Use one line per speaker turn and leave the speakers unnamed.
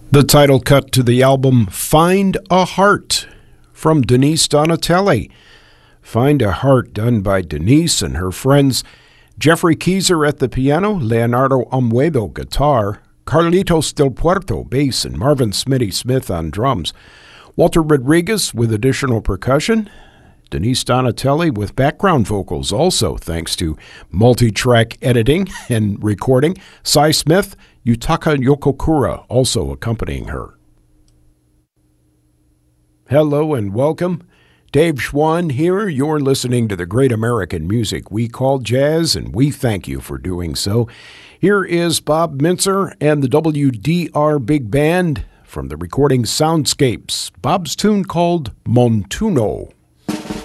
The title cut to the album Find a Heart from Denise Donatelli. Find a Heart done by Denise and her friends Jeffrey Keyser at the piano, Leonardo Amuedo guitar, Carlitos Del Puerto bass, and Marvin Smitty Smith on drums. Walter Rodriguez with additional percussion. Denise Donatelli with background vocals also, thanks to multi-track editing and recording. Cy Smith, Yutaka Yokokura also accompanying her. Hello and welcome. Dave Schwann here. You're listening to the great American music we call jazz, and we thank you for doing so. Here is Bob Mintzer and the WDR Big Band from the recording Soundscapes. Bob's tune called Montuno.